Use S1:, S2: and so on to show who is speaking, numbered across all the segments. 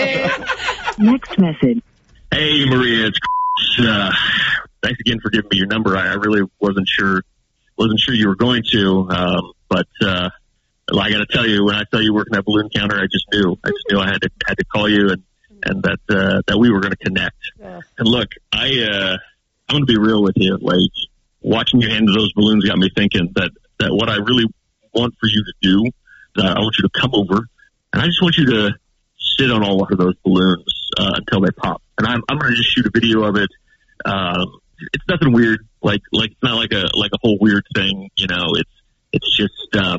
S1: Next message.
S2: Hey, Maria, it's Chris. Thanks again for giving me your number. I really wasn't sure you were going to, but I got to tell you, when I saw you working that balloon counter, I just knew I had to call you and that we were going to connect.
S3: Yeah.
S2: And look, I'm going to be real with you. Like, watching you handle those balloons got me thinking that what I really want for you to do, I want you to come over, and I just want you to sit on all of those balloons until they pop. And I'm going to just shoot a video of it. It's nothing weird, like it's not like a whole weird thing, you know. It's just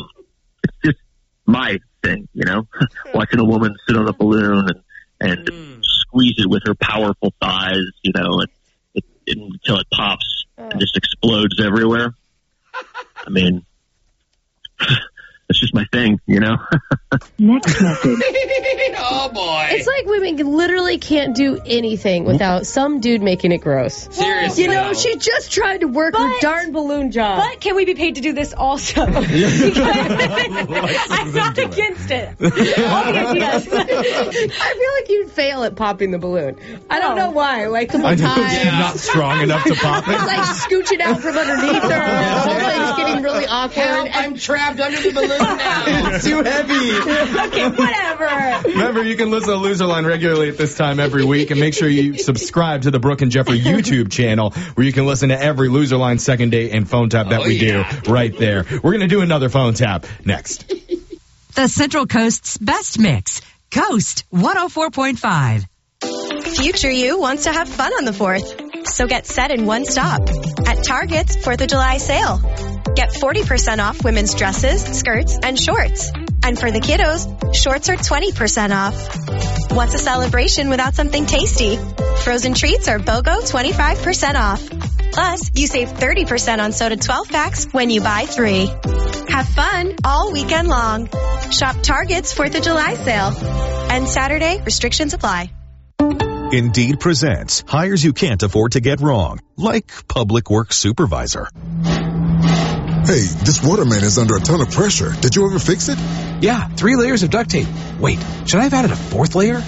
S2: my thing, you know. Watching a woman sit on a balloon and squeeze it with her powerful thighs, you know, until it pops and just explodes everywhere. I mean, it's just my thing, you know.
S1: Next message.
S4: Oh, boy.
S3: It's like women literally can't do anything without some dude making it gross.
S4: Seriously.
S3: You know, she just tried to work her darn balloon job.
S5: But can we be paid to do this also? Because I'm not against it. All the ideas.
S3: I feel like you'd fail at popping the balloon. I don't know why. Like, a couple times.
S6: Not strong enough to pop it.
S3: It's like scooching out from underneath her. The whole thing's getting really awkward.
S4: Help, I'm trapped under the balloon now.
S6: It's too heavy.
S5: Okay, whatever.
S6: Remember, you can listen to Loser Line regularly at this time every week, and make sure you subscribe to the Brooke and Jeffrey YouTube channel, where you can listen to every Loser Line second date and phone tap that we do right there. We're going to do another phone tap next.
S7: The Central Coast's best mix, Coast 104.5.
S8: Future you wants to have fun on the 4th, so get set in one stop at Target's 4th of July sale. Get 40% off women's dresses, skirts, and shorts. And for the kiddos, shorts are 20% off. What's a celebration without something tasty? Frozen treats are BOGO 25% off. Plus, you save 30% on soda 12-packs when you buy 3. Have fun all weekend long. Shop Target's 4th of July sale. And Saturday, restrictions apply.
S9: Indeed presents hires you can't afford to get wrong, like public works supervisor.
S10: Hey, this waterman is under a ton of pressure. Did you ever fix it?
S11: Yeah, 3 layers of duct tape. Wait, should I have added a 4th layer?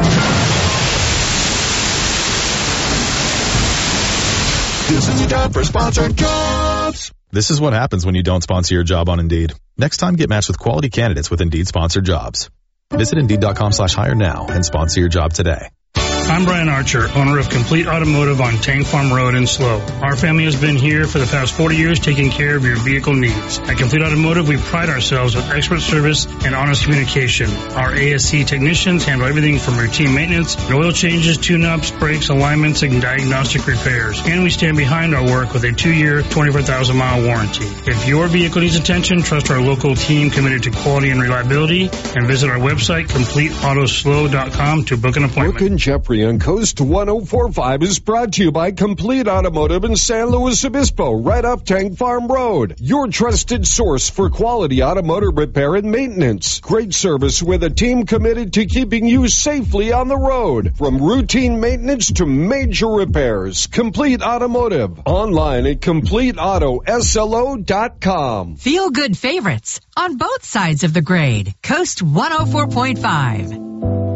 S9: This is your job for sponsored jobs. This is what happens when you don't sponsor your job on Indeed. Next time, get matched with quality candidates with Indeed sponsored jobs. Visit Indeed.com/hire now and sponsor your job today.
S12: I'm Brian Archer, owner of Complete Automotive on Tank Farm Road in SLO. Our family has been here for the past 40 years taking care of your vehicle needs. At Complete Automotive, we pride ourselves with expert service and honest communication. Our ASC technicians handle everything from routine maintenance, oil changes, tune-ups, brakes, alignments, and diagnostic repairs. And we stand behind our work with a 2-year, 24,000-mile warranty. If your vehicle needs attention, trust our local team committed to quality and reliability, and visit our website, CompleteAutoSLO.com, to book an appointment.
S13: Brooke and Jeffrey on Coast 104.5 is brought to you by Complete Automotive in San Luis Obispo, right off Tank Farm Road. Your trusted source for quality automotive repair and maintenance. Great service with a team committed to keeping you safely on the road. From routine maintenance to major repairs. Complete Automotive. Online at CompleteAutoSLO.com.
S7: Feel good favorites on both sides of the grade. Coast 104.5.